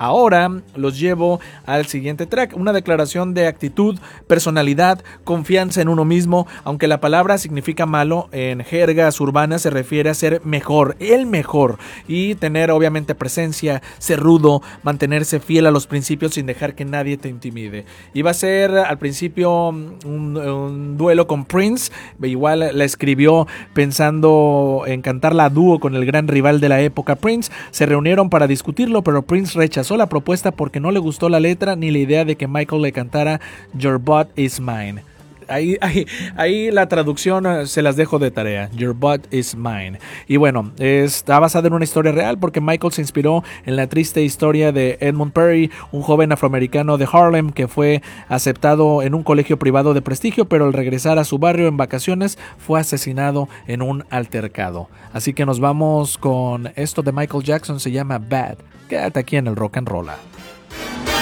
Ahora los llevo al siguiente track, una declaración de actitud, personalidad, confianza en uno mismo. Aunque la palabra significa malo, en jergas urbanas se refiere a ser mejor, el mejor, y tener obviamente presencia, ser rudo, mantenerse fiel a los principios sin dejar que nadie te intimide. Iba a ser al principio un duelo con Prince, igual la escribió pensando en cantarla a dúo con el gran rival de la época, Prince. Se reunieron para discutirlo, pero Prince rechazó la propuesta porque no le gustó la letra ni la idea de que Michael le cantara Your Butt Is Mine. Ahí la traducción se las dejo de tarea. Your Butt Is Mine. Y bueno, está basada en una historia real porque Michael se inspiró en la triste historia de Edmund Perry, un joven afroamericano de Harlem que fue aceptado en un colegio privado de prestigio, pero al regresar a su barrio en vacaciones fue asesinado en un altercado. Así que nos vamos con esto de Michael Jackson, se llama Bad. Quédate aquí en el Rock and Roll.